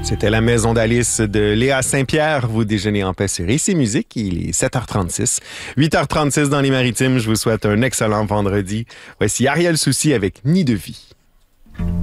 C'était la maison d'Alice de Léa Saint-Pierre. Vous déjeunez en paix sur Ici Musique. Il est 7h36. 8h36 dans les Maritimes. Je vous souhaite un excellent vendredi. Voici Ariel Soucy avec Nid de vie.